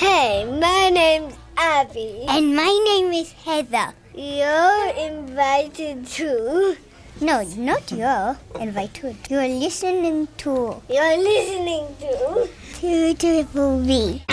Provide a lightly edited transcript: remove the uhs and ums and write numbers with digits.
Hey, my name's Abby. And my name is Heather. You're invited to... No, not you're invited. You're listening to... You're listening to... Two Triple V.